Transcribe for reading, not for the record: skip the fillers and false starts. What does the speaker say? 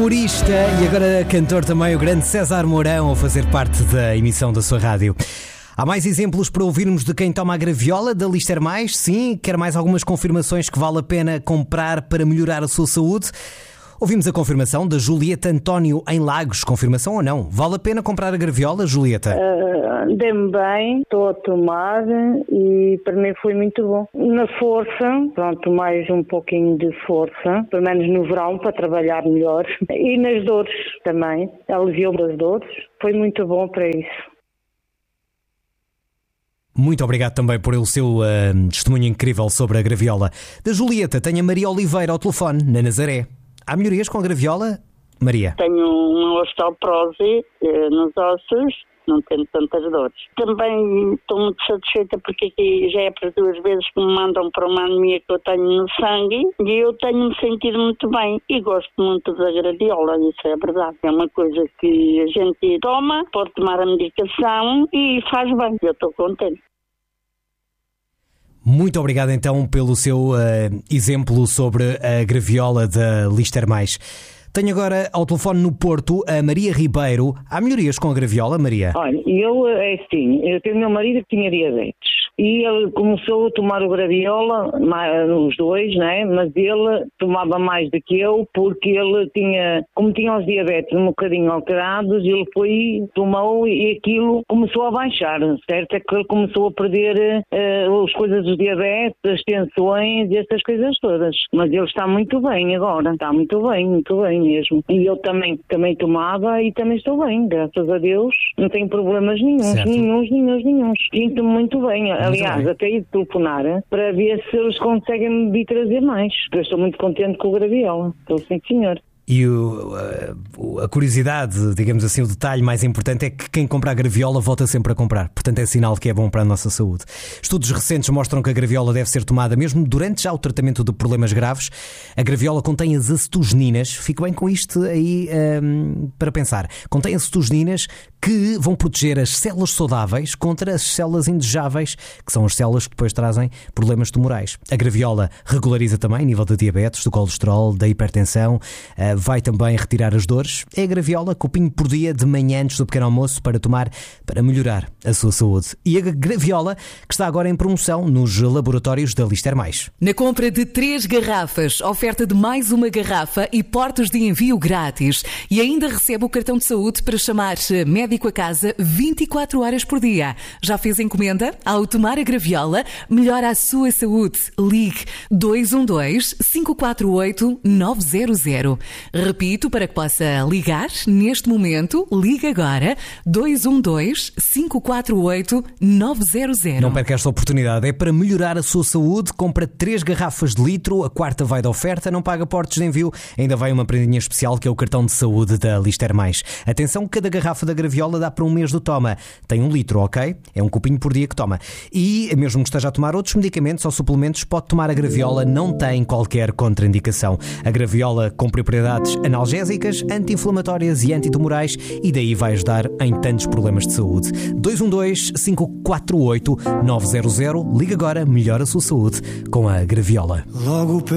Humorista e agora cantor também, o grande César Mourão, a fazer parte da emissão da sua rádio. Há mais exemplos para ouvirmos de quem toma a graviola da Lister Mais? Sim, quer mais algumas confirmações que vale a pena comprar para melhorar a sua saúde? Ouvimos a confirmação da Julieta António em Lagos. Confirmação ou não? Vale a pena comprar a graviola, Julieta? Dei-me bem, estou a tomar e para mim foi muito bom. Na força, pronto, mais um pouquinho de força, pelo menos no verão, para trabalhar melhor. E nas dores também, aliviou das dores. Foi muito bom para isso. Muito obrigado também por o seu testemunho incrível sobre a graviola. Da Julieta, tenho a Maria Oliveira ao telefone, na Nazaré. Há melhorias com a graviola, Maria? Tenho uma osteoporose nos ossos, não tenho tantas dores. Também estou muito satisfeita porque aqui já é por 2 vezes que me mandam para uma anemia que eu tenho no sangue e eu tenho-me sentido muito bem e gosto muito da graviola, isso é verdade. É uma coisa que a gente toma, pode tomar a medicação e faz bem, eu estou contente. Muito obrigado então pelo seu exemplo sobre a graviola da Lister Mais. Tenho agora ao telefone no Porto a Maria Ribeiro. Há melhorias com a graviola, Maria? Olha, eu tenho meu marido que tinha diabetes e ele começou a tomar o graviola, os dois, né? Mas ele tomava mais do que eu porque ele tinha, como tinha os diabetes um bocadinho alterados, ele foi, tomou e aquilo começou a baixar, certo? É que ele começou a perder as coisas dos diabetes, as tensões e essas coisas todas. Mas ele está muito bem agora, está muito bem mesmo. E eu também tomava e também estou bem, graças a Deus. Não tenho problemas nenhuns. Sinto-me muito bem. Aliás, até ia telefonar para ver se eles conseguem me vir trazer mais. Eu estou muito contente com o graviola. Estou sim, senhor. E a curiosidade, digamos assim, o detalhe mais importante é que quem compra a graviola volta sempre a comprar. Portanto, é sinal que é bom para a nossa saúde. Estudos recentes mostram que a graviola deve ser tomada mesmo durante já o tratamento de problemas graves. A graviola contém as acetosininas. Fico bem com isto aí para pensar. Contém acetosininas que vão proteger as células saudáveis contra as células indesejáveis, que são as células que depois trazem problemas tumorais. A graviola regulariza também o nível de diabetes, do colesterol, da hipertensão. Vai também retirar as dores. É a graviola, copinho por dia de manhã antes do pequeno almoço para tomar, para melhorar a sua saúde. E a graviola que está agora em promoção nos laboratórios da Lister Mais. Na compra de 3 garrafas, oferta de mais uma garrafa e portas de envio grátis. E ainda recebe o cartão de saúde para chamar médico a casa 24 horas por dia. Já fez encomenda? Ao tomar a graviola, melhora a sua saúde. Ligue 212 548 900. Repito, para que possa ligar neste momento, ligue agora 212 548 900. Não perca esta oportunidade, é para melhorar a sua saúde. Compra 3 garrafas de litro, a 4ª vai de oferta, não paga portos de envio, ainda vai uma prendinha especial que é o cartão de saúde da Lister Mais. Atenção, cada garrafa da graviola dá para 1 mês do toma. Tem 1 litro, ok? É um copinho por dia que toma. E mesmo que esteja a tomar outros medicamentos ou suplementos, pode tomar a graviola, não tem qualquer contraindicação. A graviola com propriedades analgésicas, anti-inflamatórias e antitumorais e daí vai ajudar em tantos problemas de saúde. 212 548 900. Liga agora, melhora a sua saúde com a graviola. Logo